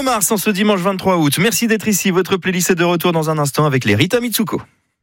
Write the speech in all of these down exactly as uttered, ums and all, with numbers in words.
Mars en ce dimanche vingt-trois août. Merci d'être ici. Votre playlist est de retour dans un instant avec les Rita Mitsuko.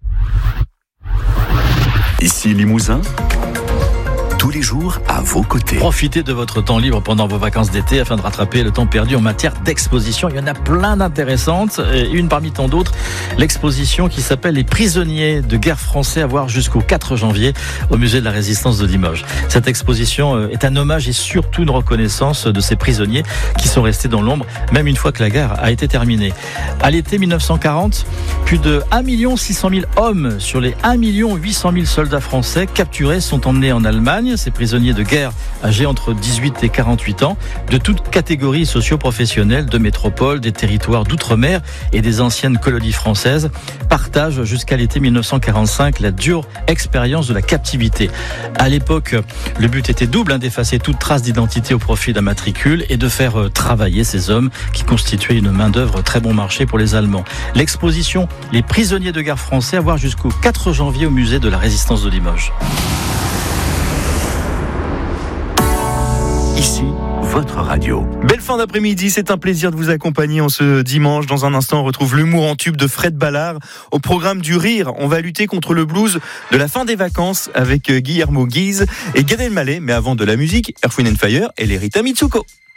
Ici Limousin, tous les jours à vos côtés. Profitez de votre temps libre pendant vos vacances d'été afin de rattraper le temps perdu en matière d'exposition. Il y en a plein d'intéressantes. Et une parmi tant d'autres, l'exposition qui s'appelle Les prisonniers de guerre français à voir jusqu'au quatre janvier au musée de la Résistance de Limoges. Cette exposition est un hommage et surtout une reconnaissance de ces prisonniers qui sont restés dans l'ombre, même une fois que la guerre a été terminée. À l'été mille neuf cent quarante, plus de un million six cent mille hommes sur les un million huit cent mille soldats français capturés sont emmenés en Allemagne. Ces prisonniers de guerre âgés entre dix-huit et quarante-huit ans, de toutes catégories socio-professionnelles, de métropole, des territoires d'outre-mer et des anciennes colonies françaises, partagent jusqu'à l'été mille neuf cent quarante-cinq la dure expérience de la captivité. À l'époque, le but était double, hein, d'effacer toute trace d'identité au profit d'un matricule et de faire euh, travailler ces hommes qui constituaient une main-d'œuvre très bon marché pour les Allemands. L'exposition Les prisonniers de guerre français à voir jusqu'au quatre janvier au musée de la Résistance de Limoges. Ici, votre radio. Belle fin d'après-midi, c'est un plaisir de vous accompagner en ce dimanche. Dans un instant, on retrouve l'humour en tube de Fred Ballard. Au programme du rire, on va lutter contre le blues de la fin des vacances avec Guillermo Guise et Gad Elmaleh. Mais avant de la musique, Earth, Wind and Fire et les Rita Mitsuko.